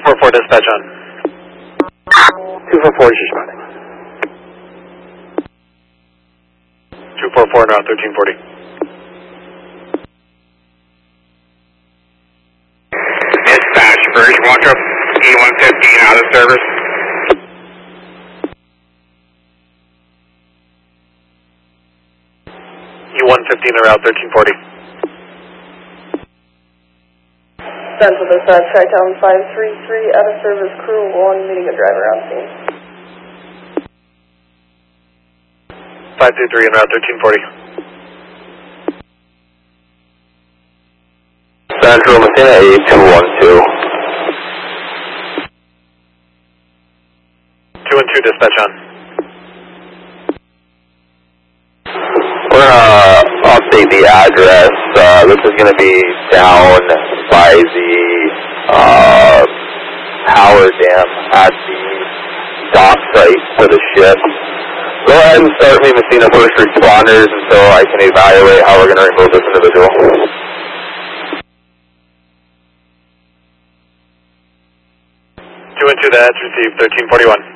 244 dispatch on. 244 is responding. 244 around 1340. Dispatch, Verge Water, E115 out of service. E115 around 1340. Central Dispatch, Tri-Town 533, out of service, crew 1, meeting a driver on scene. 523 and route 1340. Central Messina 8212. 212 dispatch on. We're gonna update the address. This is gonna be down by the power dam at the dock site for the ship. Go ahead and start me Messina first responders until I can evaluate how we're gonna remove this individual. 212, that's received 1341.